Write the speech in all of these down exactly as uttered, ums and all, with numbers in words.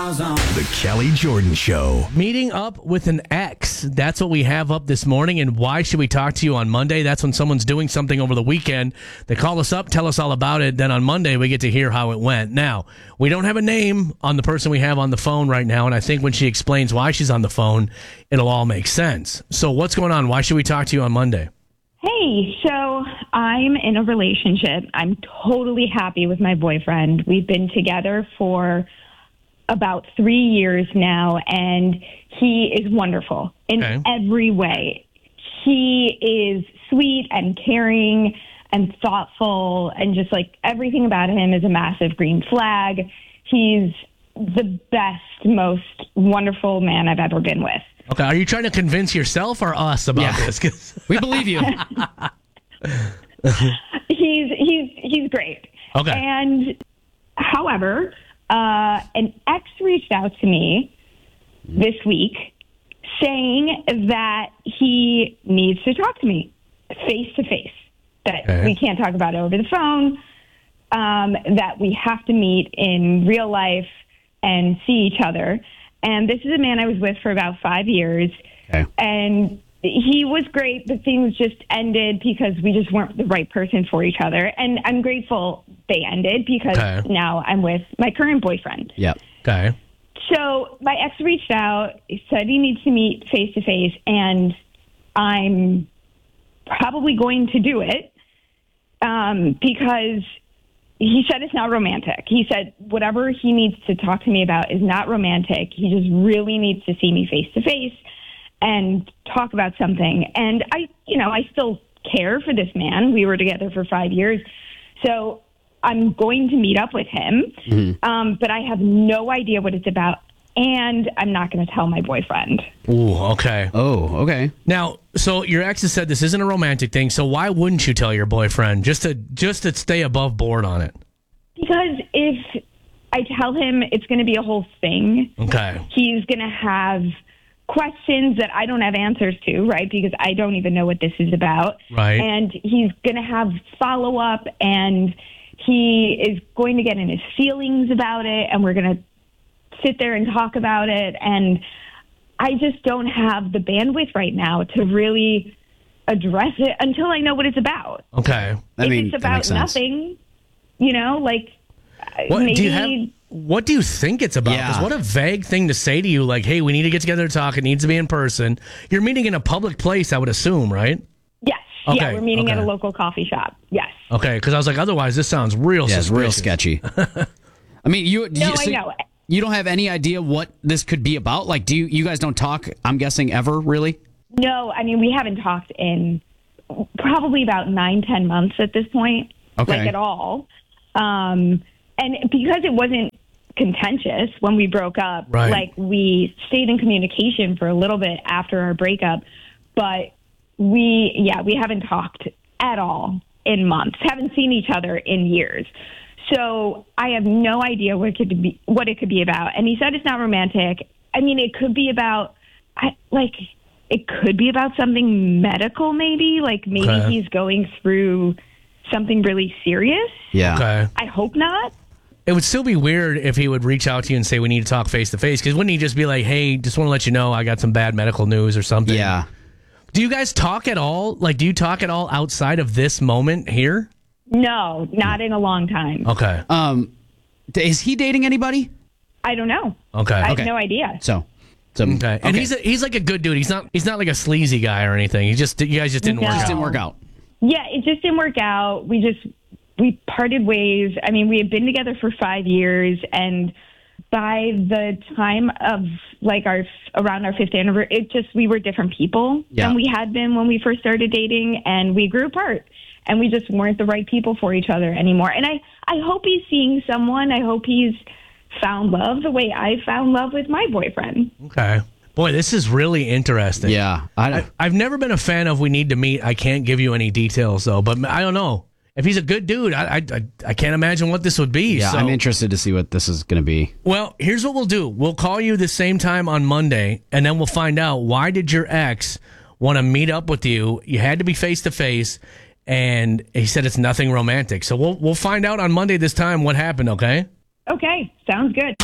smiles on. The Kelly Jordan Show. Meeting up with an ex. That's what we have up this morning. And why should we talk to you on Monday? That's when someone's doing something over the weekend. They call us up, tell us all about it. Then on Monday, we get to hear how it went. Now, we don't have a name on the person we have on the phone right now. And I think when she explains why she's on the phone, it'll all make sense. So what's going on? Why should we talk to you on Monday? Hey, so I'm in a relationship. I'm totally happy with my boyfriend. We've been together for about three years now, and he is wonderful in Okay. every way. He is sweet and caring and thoughtful, and just like everything about him is a massive green flag. He's the best, most wonderful man I've ever been with. Okay, are you trying to convince yourself or us about Yeah. this? 'Cause- We believe you. He's he's he's great. Okay. And however, uh, an ex reached out to me this week saying that he needs to talk to me face to face. That Okay. we can't talk about it over the phone. Um, that we have to meet in real life and see each other. And this is a man I was with for about five years. Okay. And he was great, but things just ended because we just weren't the right person for each other. And I'm grateful they ended because Okay. now I'm with my current boyfriend. Yep. Okay. So my ex reached out, said he needs to meet face to face, and I'm probably going to do it um, because he said it's not romantic. He said whatever he needs to talk to me about is not romantic. He just really needs to see me face to face and talk about something. And I, you know, I still care for this man. We were together for five years. So I'm going to meet up with him. Mm-hmm. Um, but I have no idea what it's about. And I'm not going to tell my boyfriend. Ooh, okay. Oh, okay. Now, so your ex has said this isn't a romantic thing, so why wouldn't you tell your boyfriend just to just to stay above board on it? Because if I tell him it's going to be a whole thing, Okay. he's going to have questions that I don't have answers to, right? Because I don't even know what this is about. Right. And he's going to have follow up, and he is going to get in his feelings about it, and we're going to sit there and talk about it. And I just don't have the bandwidth right now to really address it until I know what it's about. Okay. I if mean, it's that about makes sense. nothing, you know, like What maybe do you have? What do you think it's about? Yeah. Because what a vague thing to say to you, like, "Hey, we need to get together to talk. It needs to be in person." You're meeting in a public place, I would assume, right? yes, Okay, yeah, we're meeting at okay. a local coffee shop. Yes. Okay, because I was like, otherwise, this sounds real. Yeah, it's real suspicious. sketchy. I mean, you. No, you, I know. You don't have any idea what this could be about? Like, do you, you guys don't talk, I'm guessing, ever, really? No, I mean, we haven't talked in probably about nine, ten months at this point, Okay. like at all. Um, and because it wasn't contentious when we broke up, Right. like we stayed in communication for a little bit after our breakup, but we, yeah, we haven't talked at all in months, haven't seen each other in years. So I have no idea what it could be, what it could be about. And he said it's not romantic. I mean, it could be about, I, like, it could be about something medical, maybe. Like maybe Okay. he's going through something really serious. Yeah. Okay. I hope not. It would still be weird if he would reach out to you and say, "We need to talk face to face." Because wouldn't he just be like, "Hey, just want to let you know I got some bad medical news" or something? Yeah. Do you guys talk at all? Like, do you talk at all outside of this moment here? No, not in a long time. Okay. Um, d- is he dating anybody? I don't know. Okay. I Okay. have no idea. So, so Okay. And he's a, he's like a good dude. He's not he's not like a sleazy guy or anything. He just you guys just didn't No. work just out. didn't work out. Yeah, it just didn't work out. We just we parted ways. I mean, we had been together for five years, and by the time of like our around our fifth anniversary, it just we were different people Yeah. than we had been when we first started dating, and we grew apart, and we just weren't the right people for each other anymore. And I I hope he's seeing someone. I hope he's found love the way I found love with my boyfriend. Okay. Boy, this is really interesting. Yeah. I, I, I've never been a fan of "we need to meet." I can't give you any details though, but I don't know. If he's a good dude, I I, I can't imagine what this would be. yeah, so. I'm interested to see what this is going to be. Well, here's what we'll do. We'll call you the same time on Monday, and then we'll find out why did your ex want to meet up with you. You had to be face to face, and he said it's nothing romantic. So we'll we'll find out on Monday this time what happened. Okay. Okay, sounds good.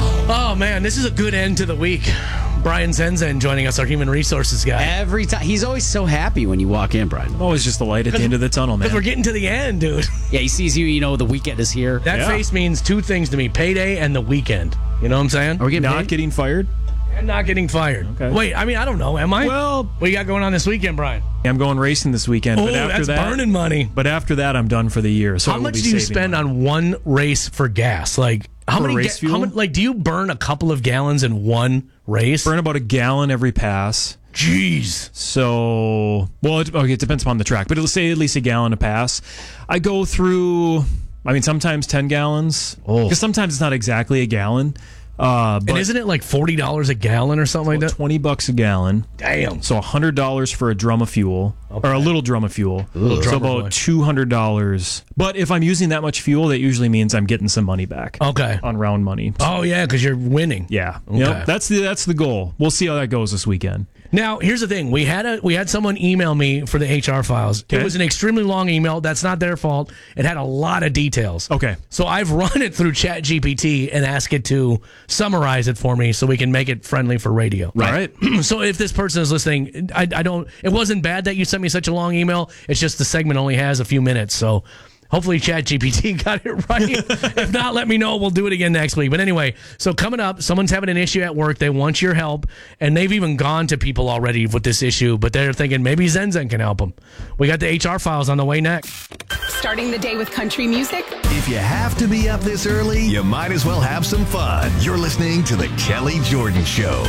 Oh, man, this is a good end to the week. Brian Zenzen joining us, our human resources guy. Every time. He's always so happy when you walk in, Brian. Always just the light at the end of the tunnel, man. Because we're getting to the end, dude. Yeah, he sees you, you know, the weekend is here. That Yeah. face means two things to me, payday and the weekend. You know what I'm saying? Are we getting Not paid? getting fired? And not getting fired. Okay. Wait, I mean, I don't know. Am I? Well- what you got going on this weekend, Brian? I'm going racing this weekend. Oh, but after that's that, burning money. But after that, I'm done for the year. So I How will much be do you saving spend money. on one race for gas? Like, how For many race ga- how fuel? many, like, do you burn a couple of gallons in one race? Burn about a gallon every pass. Jeez. So, well, it, okay, it depends upon the track, but it'll say at least a gallon a pass. I go through, I mean, sometimes ten gallons. Oh. Because sometimes it's not exactly a gallon. Uh, but And isn't it like forty dollars a gallon or something like that? twenty bucks a gallon. Damn. So one hundred dollars for a drum of fuel, or a little drum of fuel. Little so drummer about boy. two hundred dollars. But if I'm using that much fuel, that usually means I'm getting some money back. Okay. On round money. Oh, yeah, because you're winning. Yeah. Okay. Yep, that's the that's the goal. We'll see how that goes this weekend. Now, here's the thing. We had a we had someone email me for the H R files. It Okay. was an extremely long email. That's not their fault. It had a lot of details. Okay. So I've run it through ChatGPT and asked it to summarize it for me so we can make it friendly for radio. Right. So if this person is listening, I, I don't. It wasn't bad that you sent me such a long email. It's just the segment only has a few minutes. So hopefully ChatGPT got it right. If not, let me know. We'll do it again next week. But anyway, so coming up, someone's having an issue at work. They want your help, and they've even gone to people already with this issue, but they're thinking maybe Zenzen can help them. We got the H R files on the way next. Starting the day with country music? If you have to be up this early, you might as well have some fun. You're listening to The Kelly Jordan Show.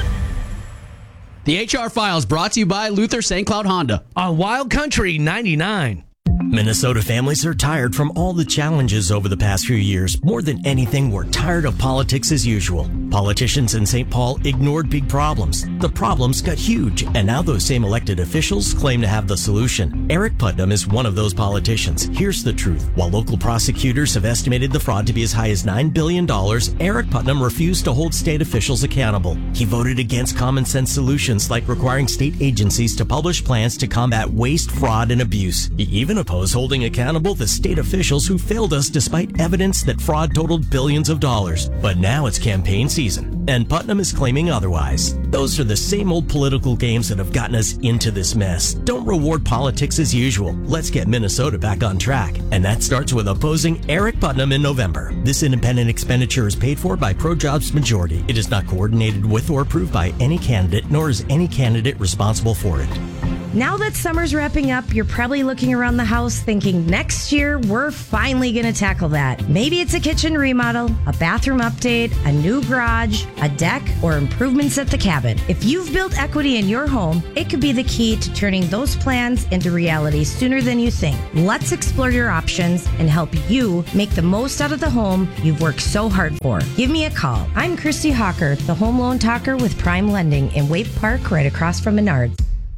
The H R Files brought to you by Luther Saint Cloud Honda. On Wild Country ninety-nine. Minnesota families are tired from all the challenges over the past few years. More than anything, we're tired of politics as usual. Politicians in Saint Paul ignored big problems. The problems got huge, and now those same elected officials claim to have the solution. Eric Putnam is one of those politicians. Here's the truth. While local prosecutors have estimated the fraud to be as high as nine billion dollars, Eric Putnam refused to hold state officials accountable. He voted against common sense solutions like requiring state agencies to publish plans to combat waste, fraud, and abuse. He even oppose holding accountable the state officials who failed us despite evidence that fraud totaled billions of dollars. But now it's campaign season, and Putnam is claiming otherwise. Those are the same old political games that have gotten us into this mess. Don't reward politics as usual. Let's get Minnesota back on track. And that starts with opposing Eric Putnam in November. This independent expenditure is paid for by ProJobs Majority. It is not coordinated with or approved by any candidate, nor is any candidate responsible for it. Now that summer's wrapping up, you're probably looking around the house thinking next year we're finally going to tackle that. Maybe it's a kitchen remodel, a bathroom update, a new garage, a deck, or improvements at the cabin. If you've built equity in your home, it could be the key to turning those plans into reality sooner than you think. Let's explore your options and help you make the most out of the home you've worked so hard for. Give me a call. I'm Christy Hawker, the home loan talker with Prime Lending in Waite Park, right across from Menards.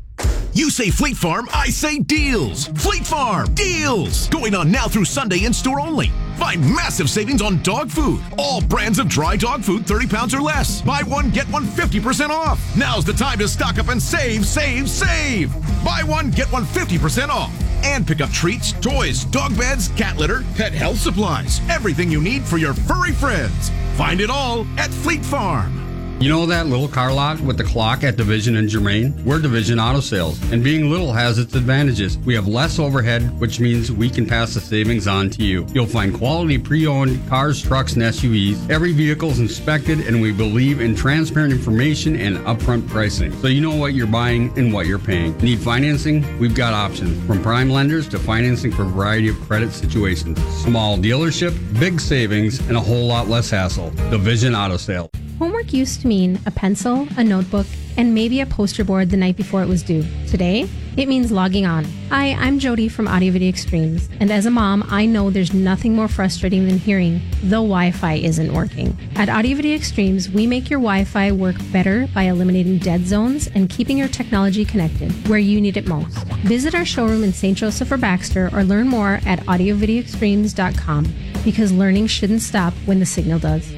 You say Fleet Farm, I say deals. Fleet Farm, deals. Going on now through Sunday in store only. Find massive savings on dog food. All brands of dry dog food, thirty pounds or less. Buy one, get one fifty percent off. Now's the time to stock up and save, save, save. Buy one, get one fifty percent off. And pick up treats, toys, dog beds, cat litter, pet health supplies. Everything you need for your furry friends. Find it all at Fleet Farm. You know that little car lot with the clock at Division and Germain? We're Division Auto Sales, and being little has its advantages. We have less overhead, which means we can pass the savings on to you. You'll find quality pre-owned cars, trucks, and S U Vs. Every vehicle is inspected, and we believe in transparent information and upfront pricing, so you know what you're buying and what you're paying. Need financing? We've got options, from prime lenders to financing for a variety of credit situations. Small dealership, big savings, and a whole lot less hassle. Division Auto Sales. Homework used to mean a pencil, a notebook, and maybe a poster board the night before it was due. Today, it means logging on. Hi, I'm Jody from Audio Video Extremes, and as a mom, I know there's nothing more frustrating than hearing the Wi-Fi isn't working. At Audio Video Extremes, we make your Wi-Fi work better by eliminating dead zones and keeping your technology connected where you need it most. Visit our showroom in Saint Joseph or Baxter or learn more at audio video extremes dot com, because learning shouldn't stop when the signal does.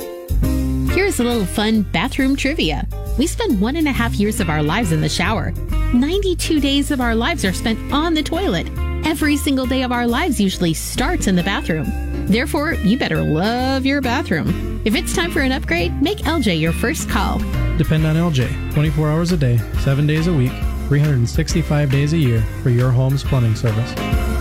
Here's a little fun bathroom trivia. We spend one and a half years of our lives in the shower. ninety-two days of our lives are spent on the toilet. Every single day of our lives usually starts in the bathroom. Therefore, you better love your bathroom. If it's time for an upgrade, make L J your first call. Depend on L J twenty-four hours a day, seven days a week, three hundred sixty-five days a year for your home's plumbing service.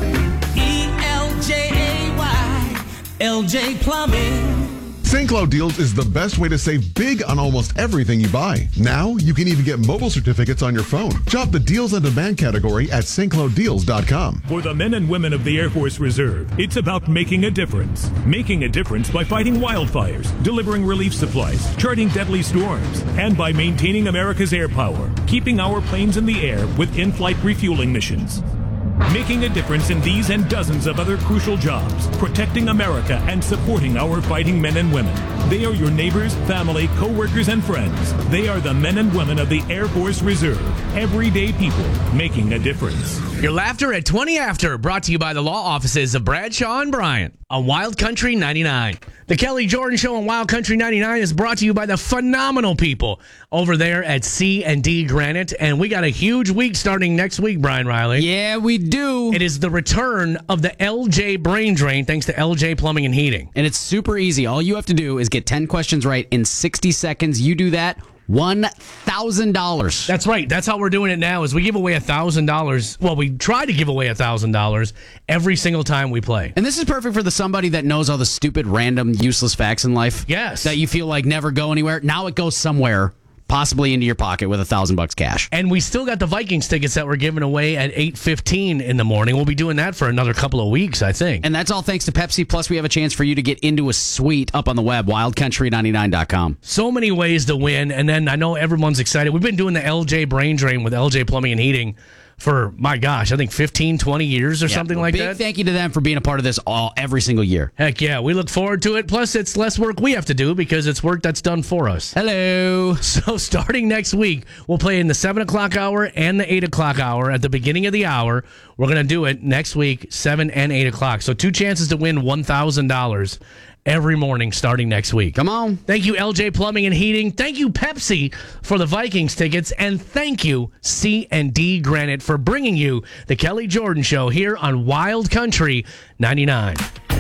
E L J A Y, L J Plumbing. Saint Cloud Deals is the best way to save big on almost everything you buy. Now, you can even get mobile certificates on your phone. Shop the Deals on Demand category at S T Cloud Deals dot com. For the men and women of the Air Force Reserve, it's about making a difference. Making a difference by fighting wildfires, delivering relief supplies, charting deadly storms, and by maintaining America's air power, keeping our planes in the air with in-flight refueling missions. Making a difference in these and dozens of other crucial jobs, protecting America and supporting our fighting men and women. They are your neighbors, family, co-workers, and friends. They are the men and women of the Air Force Reserve. Everyday people making a difference. Your laughter at twenty after, brought to you by the law offices of Bradshaw and Bryant on Wild Country ninety-nine. The Kelly Jordan Show on Wild Country ninety-nine is brought to you by the phenomenal people over there at C and D Granite. And we got a huge week starting next week, Brian Riley. Yeah, we do. It is the return of the L J Brain Drain thanks to L J Plumbing and Heating. And it's super easy. All you have to do is get ten questions right in sixty seconds. You do that, one thousand dollars. That's right. That's how we're doing it now is we give away one thousand dollars. Well, we try to give away one thousand dollars every single time we play. And this is perfect for the somebody that knows all the stupid, random, useless facts in life. Yes. That you feel like never go anywhere. Now it goes somewhere, possibly into your pocket with a thousand bucks cash. And we still got the Vikings tickets that we're giving away at eight fifteen in the morning. We'll be doing that for another couple of weeks, I think. And that's all thanks to Pepsi. Plus, we have a chance for you to get into a suite up on the web, wild country ninety-nine dot com. So many ways to win. And then I know everyone's excited. We've been doing the L J Brain Drain with L J Plumbing and Heating for, my gosh, I think fifteen, twenty years or Yeah, something well, like big that. Thank you to them for being a part of this all every single year. Heck yeah, we look forward to it. Plus, it's less work we have to do because it's work that's done for us. Hello. So starting next week, we'll play in the seven o'clock hour and the eight o'clock hour at the beginning of the hour. We're going to do it next week, seven and eight o'clock. So two chances to win one thousand dollars every morning starting next week. Come on. Thank you, L J Plumbing and Heating. Thank you, Pepsi, for the Vikings tickets. And thank you, C and D Granite, for bringing you the Kelly Jordan Show here on Wild Country ninety-nine.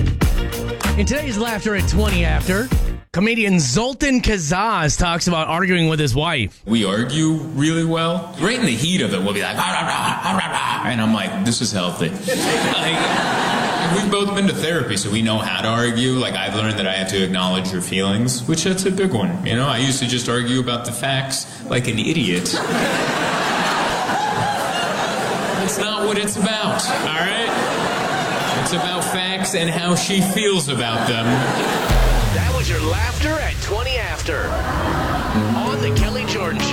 In today's Laughter at twenty after, comedian Zoltan Kazaz talks about arguing with his wife. We argue really well. Right in the heat of it, we'll be like, rah, rah, rah, rah, rah, and I'm like, this is healthy. Like, we've both been to therapy, so we know how to argue. Like, I've learned that I have to acknowledge your feelings, which that's a big one. You know, I used to just argue about the facts like an idiot. That's not what it's about, all right? It's about facts and how she feels about them. That was your Laughter at twenty after on the Kelly Jordan Show.